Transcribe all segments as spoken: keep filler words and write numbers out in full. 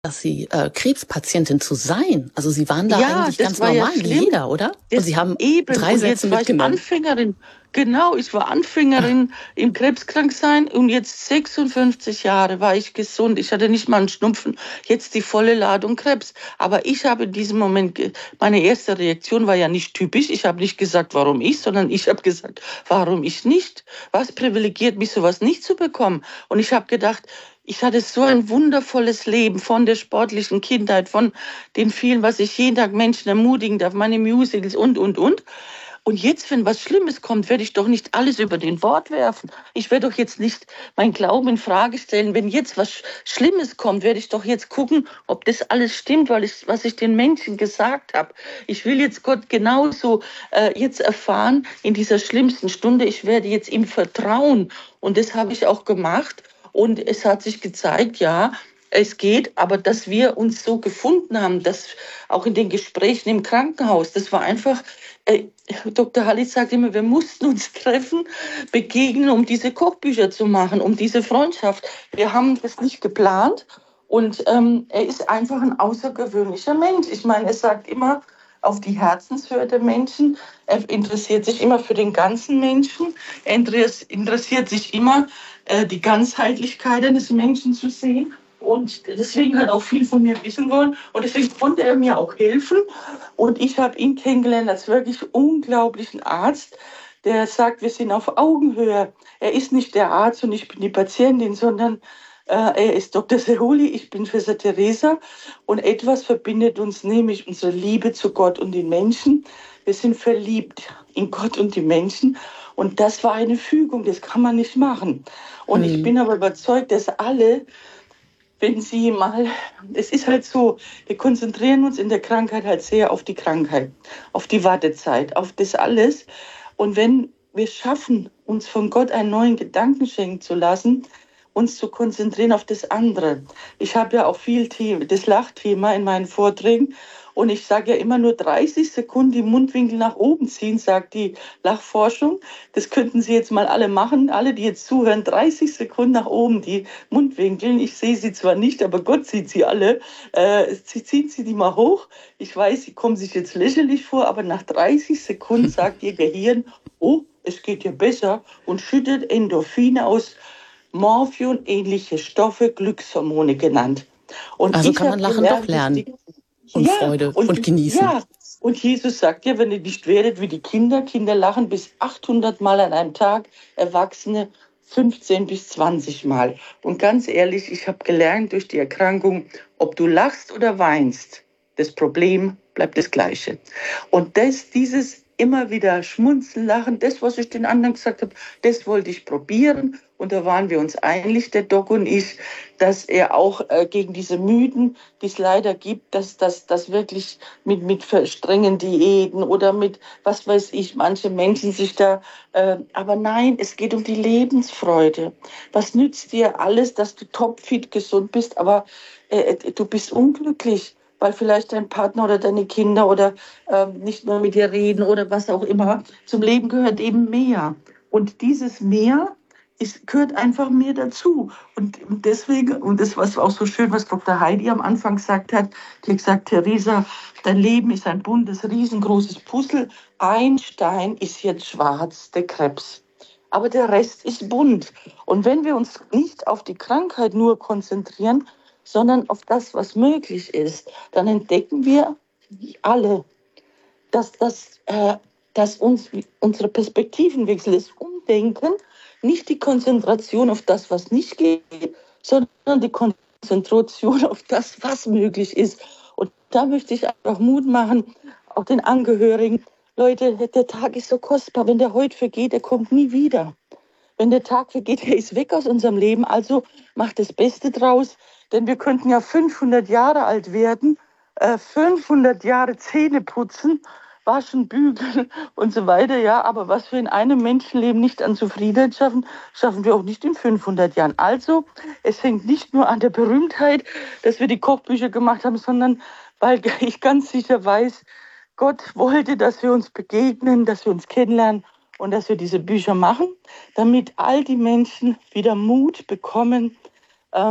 dass Sie äh, Krebspatientin zu sein. Also Sie waren da Ja, eigentlich das ganz war ja normal wie schlimm. jeder, oder? Und Das Sie haben eben. drei Und Sätze jetzt war ich mitgenommen. Anfängerin. Genau, ich war Ach. Anfängerin im Krebskranksein und jetzt sechsundfünfzig Jahre war ich gesund. Ich hatte nicht mal einen Schnupfen, jetzt die volle Ladung Krebs. Aber ich habe in diesem Moment, ge- meine erste Reaktion war ja nicht typisch. Ich habe nicht gesagt, warum ich, sondern ich habe gesagt, warum ich nicht? Was privilegiert mich, sowas nicht zu bekommen? Und ich habe gedacht, ich hatte so ein wundervolles Leben von der sportlichen Kindheit, von den vielen, was ich jeden Tag Menschen ermutigen darf, meine Musicals und, und, und. Und jetzt, wenn was Schlimmes kommt, werde ich doch nicht alles über den Bord werfen. Ich werde doch jetzt nicht meinen Glauben in Frage stellen. Wenn jetzt was Sch- Schlimmes kommt, werde ich doch jetzt gucken, ob das alles stimmt, weil ich, was ich den Menschen gesagt habe. Ich will jetzt Gott genauso äh, jetzt erfahren in dieser schlimmsten Stunde. Ich werde jetzt ihm vertrauen. Und das habe ich auch gemacht. Und es hat sich gezeigt, ja, es geht, aber dass wir uns so gefunden haben, dass auch in den Gesprächen im Krankenhaus, das war einfach, äh, Doktor Hallis sagt immer, wir mussten uns treffen, begegnen, um diese Kochbücher zu machen, um diese Freundschaft. Wir haben das nicht geplant und ähm, er ist einfach ein außergewöhnlicher Mensch. Ich meine, er sagt immer, auf die Herzenshöhe der Menschen. Er interessiert sich immer für den ganzen Menschen. Er interessiert sich immer, äh, die Ganzheitlichkeit eines Menschen zu sehen. Und deswegen hat er auch viel von mir wissen wollen. Und deswegen konnte er mir auch helfen. Und ich habe ihn kennengelernt als wirklich unglaublichen Arzt, der sagt, wir sind auf Augenhöhe. Er ist nicht der Arzt und ich bin die Patientin, sondern äh, er ist Doktor Sehuli, ich bin Schwester Theresa. Und etwas verbindet uns, nämlich unsere Liebe zu Gott und den Menschen. Wir sind verliebt in Gott und die Menschen. Und das war eine Fügung, das kann man nicht machen. Und ich Hm. bin aber überzeugt, dass alle, wenn sie mal, es ist halt so, wir konzentrieren uns in der Krankheit halt sehr auf die Krankheit, auf die Wartezeit, auf das alles. Und wenn wir schaffen, uns von Gott einen neuen Gedanken schenken zu lassen, uns zu konzentrieren auf das andere. Ich habe ja auch viel The- das Lachthema in meinen Vorträgen und ich sage ja immer nur dreißig Sekunden die Mundwinkel nach oben ziehen, sagt die Lachforschung. Das könnten Sie jetzt mal alle machen, alle, die jetzt zuhören, dreißig Sekunden nach oben die Mundwinkel. Ich sehe sie zwar nicht, aber Gott sieht sie alle. Äh, sie ziehen Sie die mal hoch. Ich weiß, Sie kommen sich jetzt lächerlich vor, aber nach dreißig Sekunden sagt Ihr Gehirn, oh, es geht ja besser und schüttet Endorphine aus, Morphium-ähnliche Stoffe, Glückshormone genannt. Und Also ich kann man habe Lachen doch gelernt, dass lernen die, und ja, Freude und und genießen. ja, und Jesus sagt ja, wenn ihr nicht werdet wie die Kinder, Kinder lachen bis achthundert Mal an einem Tag, Erwachsene fünfzehn bis zwanzig Mal. Und ganz ehrlich, ich habe gelernt durch die Erkrankung, ob du lachst oder weinst, das Problem bleibt das gleiche. Und das, dieses immer wieder schmunzeln, lachen, das, was ich den anderen gesagt habe, das wollte ich probieren. Und da waren wir uns einig, der Doc und ich, dass er auch äh, gegen diese Mythen, die es leider gibt, dass das dass wirklich mit, mit strengen Diäten oder mit, was weiß ich, manche Menschen sich da, äh, aber nein, es geht um die Lebensfreude. Was nützt dir alles, dass du topfit gesund bist, aber äh, du bist unglücklich, weil vielleicht dein Partner oder deine Kinder oder ähm, nicht mehr mit dir reden oder was auch immer. Zum Leben gehört eben mehr. Und dieses Mehr ist, gehört einfach mehr dazu. Und deswegen, und das war auch so schön, was Doktor Heidi am Anfang gesagt hat, die hat gesagt, Theresa, dein Leben ist ein buntes, riesengroßes Puzzle. Ein Stein ist jetzt schwarz, der Krebs. Aber der Rest ist bunt. Und wenn wir uns nicht auf die Krankheit nur konzentrieren, sondern auf das, was möglich ist, dann entdecken wir alle, dass, das, äh, dass uns unsere Perspektiven wechseln, das Umdenken, nicht die Konzentration auf das, was nicht geht, sondern die Konzentration auf das, was möglich ist. Und da möchte ich einfach Mut machen, auch den Angehörigen. Leute, der Tag ist so kostbar. Wenn der heute vergeht, der kommt nie wieder. Wenn der Tag vergeht, er ist weg aus unserem Leben. Also macht das Beste draus. Denn wir könnten ja fünfhundert Jahre alt werden, äh, fünfhundert Jahre Zähne putzen, waschen, bügeln und so weiter. Ja, aber was wir in einem Menschenleben nicht an Zufriedenheit schaffen, schaffen wir auch nicht in fünfhundert Jahren. Also es hängt nicht nur an der Berühmtheit, dass wir die Kochbücher gemacht haben, sondern weil ich ganz sicher weiß, Gott wollte, dass wir uns begegnen, dass wir uns kennenlernen und dass wir diese Bücher machen, damit all die Menschen wieder Mut bekommen, ähm,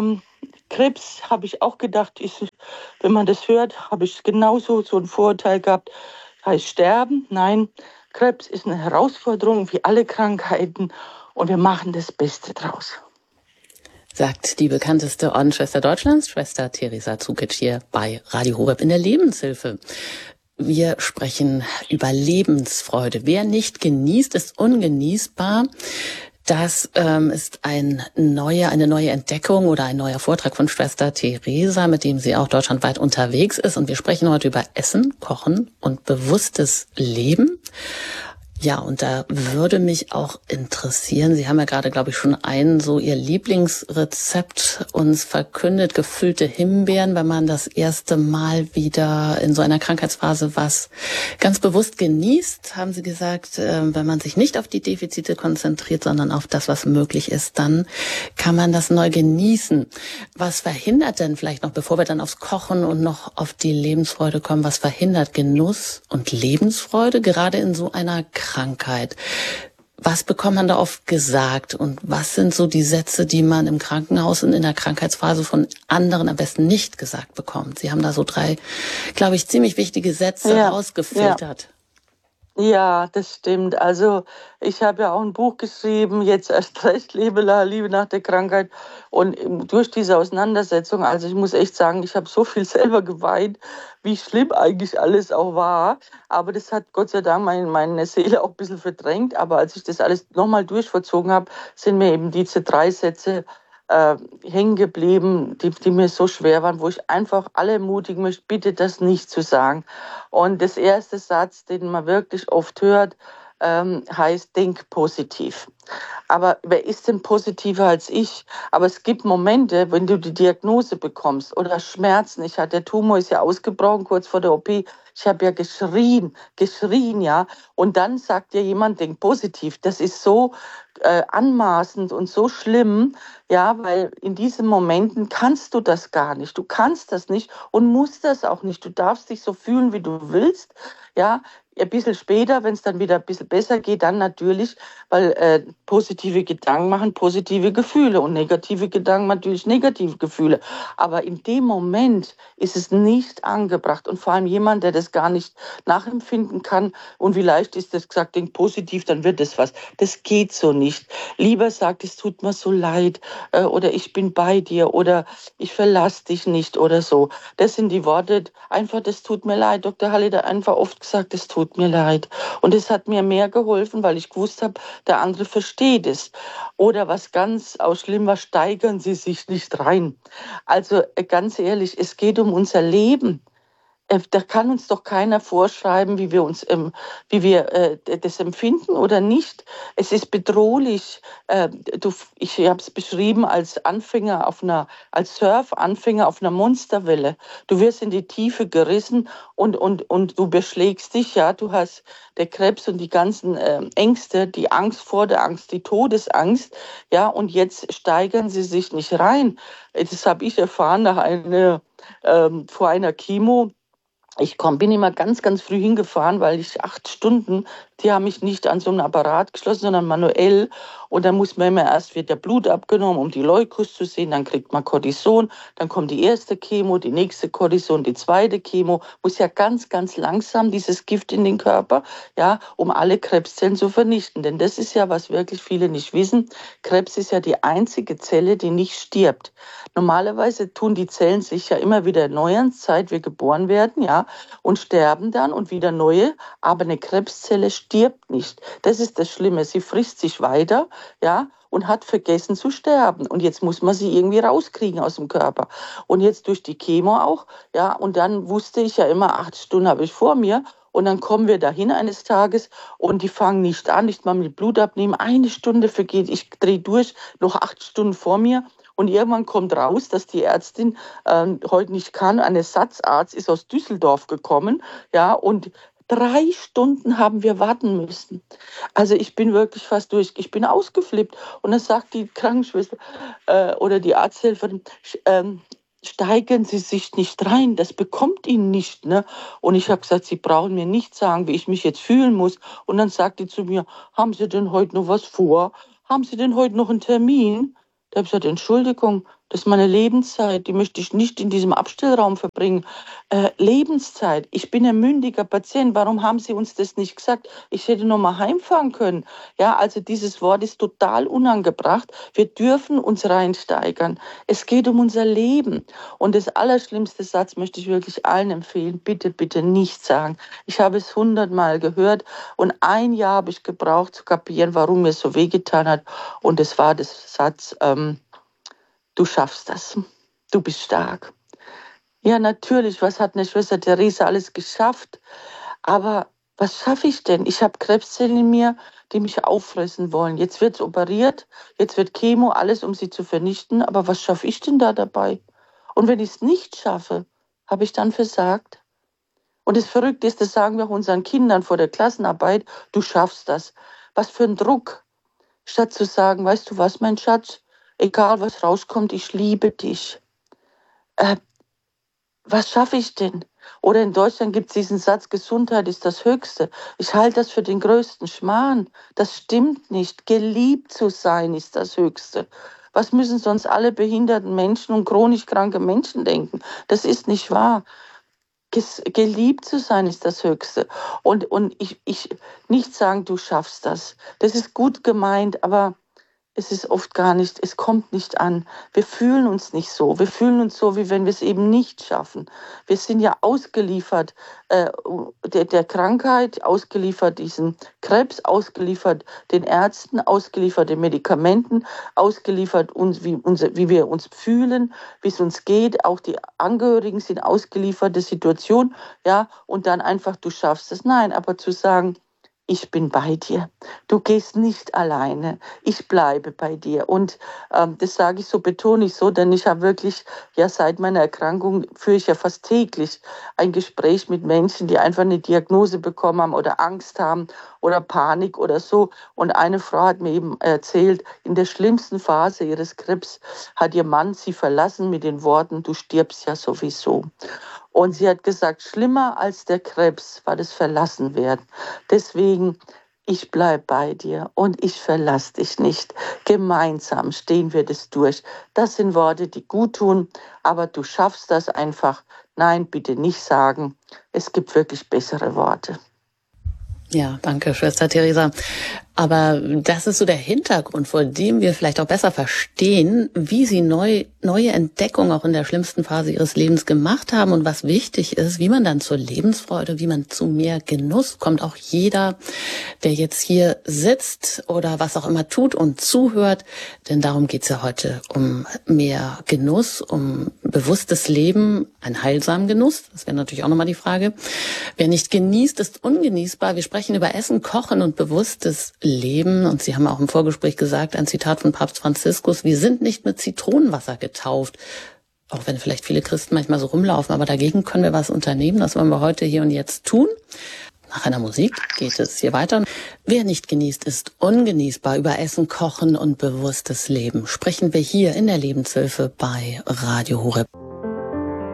Krebs habe ich auch gedacht, ist, wenn man das hört, habe ich genauso so ein Vorurteil gehabt, heißt sterben. Nein, Krebs ist eine Herausforderung wie alle Krankheiten und wir machen das Beste draus. Sagt die bekannteste Ordensschwester Deutschlands, Schwester Teresa Zukic hier bei Radio Horeb in der Lebenshilfe. Wir sprechen über Lebensfreude. Wer nicht genießt, ist ungenießbar. Das ähm, ist ein neue, eine neue Entdeckung oder ein neuer Vortrag von Schwester Teresa, mit dem sie auch deutschlandweit unterwegs ist. Und wir sprechen heute über Essen, Kochen und bewusstes Leben. Ja, und da würde mich auch interessieren, Sie haben ja gerade, glaube ich, schon ein, so Ihr Lieblingsrezept uns verkündet, gefüllte Himbeeren, wenn man das erste Mal wieder in so einer Krankheitsphase was ganz bewusst genießt, haben Sie gesagt, äh, wenn man sich nicht auf die Defizite konzentriert, sondern auf das, was möglich ist, dann kann man das neu genießen. Was verhindert denn vielleicht noch, bevor wir dann aufs Kochen und noch auf die Lebensfreude kommen, was verhindert Genuss und Lebensfreude, gerade in so einer Krankheit? Was bekommt man da oft gesagt und was sind so die Sätze, die man im Krankenhaus und in der Krankheitsphase von anderen am besten nicht gesagt bekommt? Sie haben da so drei, glaube ich, ziemlich wichtige Sätze Ja, rausgefiltert. ja. Ja, das stimmt. Also ich habe ja auch ein Buch geschrieben, jetzt erst recht, Liebe, Liebe nach der Krankheit. Und durch diese Auseinandersetzung, also ich muss echt sagen, ich habe so viel selber geweint, wie schlimm eigentlich alles auch war. Aber das hat Gott sei Dank mein, meine Seele auch ein bisschen verdrängt. Aber als ich das alles nochmal durchvollzogen habe, sind mir eben diese drei Sätze äh, hängen geblieben, die, die mir so schwer waren, wo ich einfach alle ermutigen möchte, bitte das nicht zu sagen. Und das erste Satz, den man wirklich oft hört, ähm, heißt, denk positiv. Aber wer ist denn positiver als ich? Aber es gibt Momente, wenn du die Diagnose bekommst oder Schmerzen. Ich hatte, der Tumor ist ja ausgebrochen kurz vor der O P. Ich habe ja geschrien, geschrien, ja. Und dann sagt dir jemand, denk positiv. Das ist so äh, anmaßend und so schlimm, ja, weil in diesen Momenten kannst du das gar nicht. Du kannst das nicht und musst das auch nicht. Du darfst dich so fühlen, wie du willst, ja. Ein bisschen später, wenn es dann wieder ein bisschen besser geht, dann natürlich, weil äh, positive Gedanken machen positive Gefühle und negative Gedanken natürlich negative Gefühle. Aber in dem Moment ist es nicht angebracht und vor allem jemand, der das gar nicht nachempfinden kann und vielleicht ist das gesagt, denk positiv, dann wird es was. Das geht so nicht. Lieber sagt, es tut mir so leid äh, oder ich bin bei dir oder ich verlasse dich nicht oder so. Das sind die Worte, einfach, das tut mir leid. Doktor Halle hat einfach oft gesagt, es tut mir leid. Und es hat mir mehr geholfen, weil ich gewusst habe, der andere versteht es. Oder was ganz auch schlimm war, steigern Sie sich nicht rein. Also ganz ehrlich, es geht um unser Leben. Da kann uns doch keiner vorschreiben, wie wir uns, ähm, wie wir äh, das empfinden oder nicht. Es ist bedrohlich. Äh, du, ich habe es beschrieben als Anfänger auf einer, als Surf-Anfänger auf einer Monsterwelle. Du wirst in die Tiefe gerissen und und und du beschlägst dich. Ja, du hast der Krebs und die ganzen äh, Ängste, die Angst vor der Angst, die Todesangst. Ja, und jetzt steigern sie sich nicht rein. Das habe ich erfahren nach einer ähm, vor einer Chemo. Ich komm, bin immer ganz, ganz früh hingefahren, weil ich acht Stunden, die haben mich nicht an so einem Apparat geschlossen, sondern manuell. Und dann muss man immer erst wird der Blut abgenommen, um die Leukos zu sehen. Dann kriegt man Cortison, dann kommt die erste Chemo, die nächste Cortison, die zweite Chemo. Muss ja ganz, ganz langsam dieses Gift in den Körper, ja, um alle Krebszellen zu vernichten. Denn das ist ja, was wirklich viele nicht wissen. Krebs ist ja die einzige Zelle, die nicht stirbt. Normalerweise tun die Zellen sich ja immer wieder erneuern, seit wir geboren werden, ja, und sterben dann und wieder neue. Aber eine Krebszelle stirbt nicht. Das ist das Schlimme. Sie frisst sich weiter, ja, und hat vergessen zu sterben. Und jetzt muss man sie irgendwie rauskriegen aus dem Körper. Und jetzt durch die Chemo auch, ja, und dann wusste ich ja immer, acht Stunden habe ich vor mir. Und dann kommen wir dahin eines Tages und die fangen nicht an, nicht mal mit Blut abnehmen. Eine Stunde vergeht, ich drehe durch, noch acht Stunden vor mir. Und irgendwann kommt raus, dass die Ärztin äh, heute nicht kann. Ein Ersatzarzt ist aus Düsseldorf gekommen, ja, und drei Stunden haben wir warten müssen. Also ich bin wirklich fast durch, ich bin ausgeflippt. Und dann sagt die Krankenschwester äh, oder die Arzthelferin, ähm, steigern Sie sich nicht rein, das bekommt Ihnen nicht. Ne? Und ich habe gesagt, Sie brauchen mir nicht sagen, wie ich mich jetzt fühlen muss. Und dann sagt die zu mir, haben Sie denn heute noch was vor? Haben Sie denn heute noch einen Termin? Da habe ich gesagt, Entschuldigung, Das ist meine Lebenszeit, die möchte ich nicht in diesem Abstellraum verbringen. Äh, Lebenszeit, ich bin ein mündiger Patient, warum haben Sie uns das nicht gesagt? Ich hätte noch mal heimfahren können. Ja, also dieses Wort ist total unangebracht. Wir dürfen uns reinsteigern. Es geht um unser Leben. Und das allerschlimmste Satz möchte ich wirklich allen empfehlen, bitte, bitte nicht sagen. Ich habe es hundertmal gehört und ein Jahr habe ich gebraucht zu kapieren, warum mir es so wehgetan hat. Und es war das Satz, ähm, du schaffst das, du bist stark. Ja, natürlich, was hat eine Schwester Theresa alles geschafft? Aber was schaffe ich denn? Ich habe Krebszellen in mir, die mich auffressen wollen. Jetzt wird es operiert, jetzt wird Chemo, alles, um sie zu vernichten. Aber was schaffe ich denn da dabei? Und wenn ich es nicht schaffe, habe ich dann versagt? Und das Verrückte ist, das sagen wir auch unseren Kindern vor der Klassenarbeit, du schaffst das. Was für ein Druck. Statt zu sagen, weißt du was, mein Schatz, egal was rauskommt, ich liebe dich. Äh, was schaffe ich denn? Oder in Deutschland gibt es diesen Satz, Gesundheit ist das Höchste. Ich halte das für den größten Schmarrn. Das stimmt nicht. Geliebt zu sein ist das Höchste. Was müssen sonst alle behinderten Menschen und chronisch kranke Menschen denken? Das ist nicht wahr. Geliebt zu sein ist das Höchste. Und, und ich, ich nicht sagen, du schaffst das. Das ist gut gemeint, aber es ist oft gar nicht, es kommt nicht an. Wir fühlen uns nicht so. Wir fühlen uns so, wie wenn wir es eben nicht schaffen. Wir sind ja ausgeliefert äh, der, der Krankheit, ausgeliefert diesem Krebs, ausgeliefert den Ärzten, ausgeliefert den Medikamenten, ausgeliefert uns, wie, unser, wie wir uns fühlen, wie es uns geht. Auch die Angehörigen sind ausgeliefert der Situation. Ja, und dann einfach, du schaffst es. Nein, aber zu sagen, ich bin bei dir. Du gehst nicht alleine. Ich bleibe bei dir. Und ähm, das sage ich so, betone ich so, denn ich habe wirklich, ja, seit meiner Erkrankung führe ich ja fast täglich ein Gespräch mit Menschen, die einfach eine Diagnose bekommen haben oder Angst haben oder Panik oder so. Und eine Frau hat mir eben erzählt, in der schlimmsten Phase ihres Krebs hat ihr Mann sie verlassen mit den Worten, du stirbst ja sowieso. Und sie hat gesagt, schlimmer als der Krebs war das Verlassenwerden. Deswegen, ich bleib bei dir und ich verlasse dich nicht. Gemeinsam stehen wir das durch. Das sind Worte, die gut tun, aber du schaffst das einfach. Nein, bitte nicht sagen. Es gibt wirklich bessere Worte. Ja, danke, Schwester Theresa. Aber das ist so der Hintergrund, vor dem wir vielleicht auch besser verstehen, wie Sie neu, neue Entdeckungen auch in der schlimmsten Phase Ihres Lebens gemacht haben und was wichtig ist, wie man dann zur Lebensfreude, wie man zu mehr Genuss kommt. Auch jeder, der jetzt hier sitzt oder was auch immer tut und zuhört, denn darum geht's ja heute, um mehr Genuss, um bewusstes Leben, einen heilsamen Genuss. Das wäre natürlich auch nochmal die Frage. Wer nicht genießt, ist ungenießbar. Wir sprechen über Essen, Kochen und bewusstes Leben. Und Sie haben auch im Vorgespräch gesagt, ein Zitat von Papst Franziskus, wir sind nicht mit Zitronenwasser getauft. Auch wenn vielleicht viele Christen manchmal so rumlaufen, aber dagegen können wir was unternehmen. Das wollen wir heute hier und jetzt tun. Nach einer Musik geht es hier weiter. Wer nicht genießt, ist ungenießbar. Über Essen, Kochen und bewusstes Leben sprechen wir hier in der Lebenshilfe bei Radio Horeb.